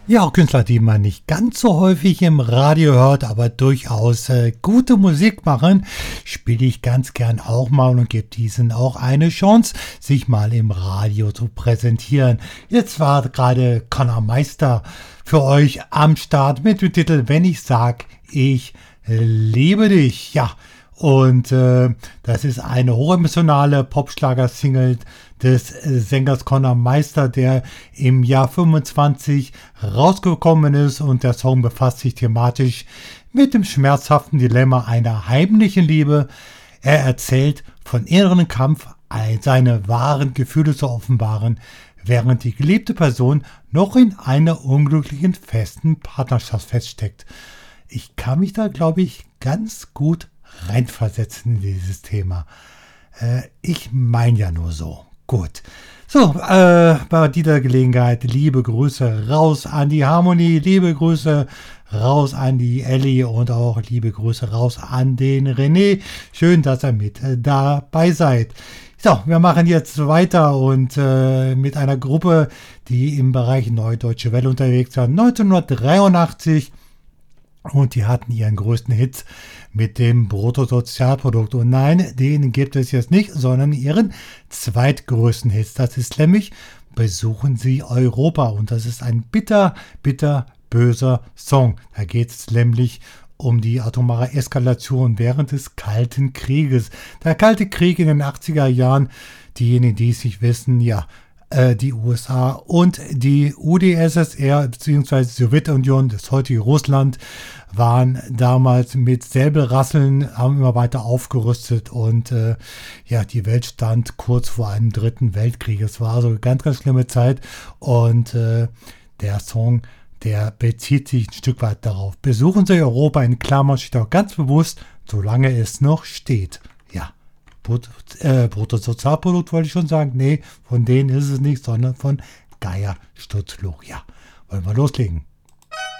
Ja, auch Künstler, die man nicht ganz so häufig im Radio hört, aber durchaus gute Musik machen, spiele ich ganz gern auch mal und gebe diesen auch eine Chance, sich mal im Radio zu präsentieren. Jetzt war gerade Conor Meister für euch am Start mit dem Titel Wenn ich sag, ich liebe dich. Ja, und das ist eine hochemotionale Popschlager-Single des Sängers Conor Meister, der im Jahr 25 rausgekommen ist, und der Song befasst sich thematisch mit dem schmerzhaften Dilemma einer heimlichen Liebe. Er erzählt von inneren Kampf, seine wahren Gefühle zu offenbaren, während die geliebte Person noch in einer unglücklichen festen Partnerschaft feststeckt. Ich kann mich da, glaube ich, ganz gut reinversetzen in dieses Thema. Ich meine ja nur so. Gut. So, bei dieser Gelegenheit liebe Grüße raus an die Harmonie, liebe Grüße raus an die Ellie und auch liebe Grüße raus an den René. Schön, dass ihr mit dabei seid. So, wir machen jetzt weiter und mit einer Gruppe, die im Bereich Neue Deutsche Welle unterwegs war. 1983. Und die hatten ihren größten Hit mit dem Bruttosozialprodukt. Und nein, den gibt es jetzt nicht, sondern ihren zweitgrößten Hit. Das ist nämlich Besuchen Sie Europa. Und das ist ein bitter, bitter, böser Song. Da geht es nämlich um die atomare Eskalation während des Kalten Krieges. Der Kalte Krieg in den 80er Jahren, diejenigen, die es nicht wissen, ja, die USA und die UdSSR bzw. Sowjetunion, das heutige Russland, waren damals mit Säbelrasseln, haben immer weiter aufgerüstet und ja, die Welt stand kurz vor einem dritten Weltkrieg. Es war also eine ganz, ganz schlimme Zeit und der Song, der bezieht sich ein Stück weit darauf. Besuchen Sie Europa, in Klammern steht auch ganz bewusst, solange es noch steht. Ja. Bruttosozialprodukt wollte ich schon sagen. Nee, von denen ist es nicht, sondern von Geier Stutzloch. Ja, wollen wir loslegen.